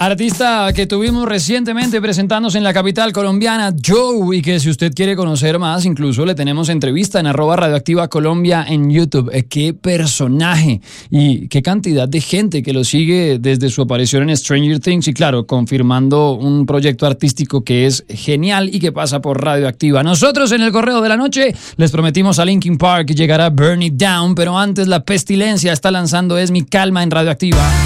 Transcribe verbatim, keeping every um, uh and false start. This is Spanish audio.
Artista que tuvimos recientemente presentándose en la capital colombiana, Joe, y que si usted quiere conocer más, incluso le tenemos entrevista en arroba Radioactiva Colombia en YouTube. Eh, qué personaje y qué cantidad de gente que lo sigue desde su aparición en Stranger Things y claro, confirmando un proyecto artístico que es genial y que pasa por Radioactiva. Nosotros en el Correo de la Noche les prometimos a Linkin Park que llegará Burn It Down, pero antes la Pestilencia está lanzando Es Mi Calma en Radioactiva.